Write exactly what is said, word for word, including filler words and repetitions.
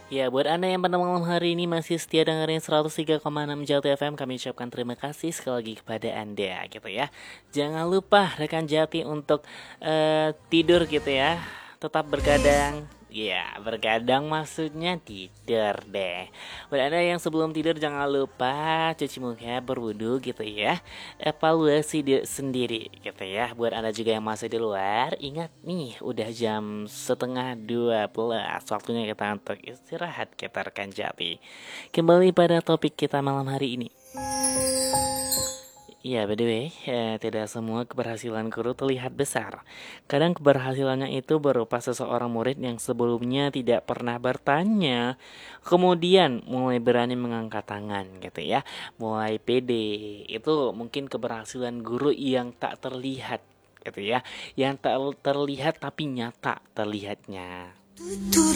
Ya, buat Anda yang pada malam hari ini masih setia dengerin seratus tiga koma enam Jati F M, kami ucapkan terima kasih sekali lagi kepada Anda gitu ya. Jangan lupa rekan Jati untuk eh, tidur gitu ya. Tetap bergadang. Ya, bergadang maksudnya tidur deh. Buat Anda yang sebelum tidur jangan lupa cuci muka, berwudu gitu ya. Evaluasi diri sendiri gitu ya. Buat Anda juga yang masih di luar, ingat nih udah jam setengah dua belas, waktunya kita untuk istirahat kita rekan Jati. Kembali pada topik kita malam hari ini. Ya, by the way, eh, tidak semua keberhasilan guru terlihat besar. Kadang keberhasilannya itu berupa seseorang murid yang sebelumnya tidak pernah bertanya, kemudian mulai berani mengangkat tangan gitu ya, mulai pede. Itu mungkin keberhasilan guru yang tak terlihat gitu ya, yang tak terlihat tapi nyata terlihatnya.